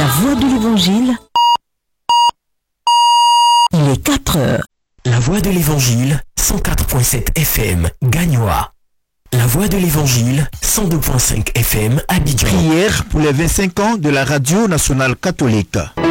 La voix de l'évangile. Il est 4 heures. La voix de l'évangile, 104.7 FM, Gagnoa. La voix de l'évangile, 102.5 FM, Abidjan. Prière pour les 25 ans de la Radio Nationale Catholique.